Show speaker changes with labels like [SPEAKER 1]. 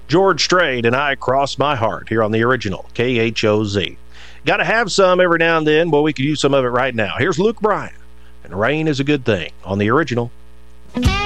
[SPEAKER 1] George Strait and I Cross My Heart here on the original KHOZ. Got to have some every now and then. Well, we could use some of it right now. Here's Luke Bryan, and Rain is a Good Thing on the original.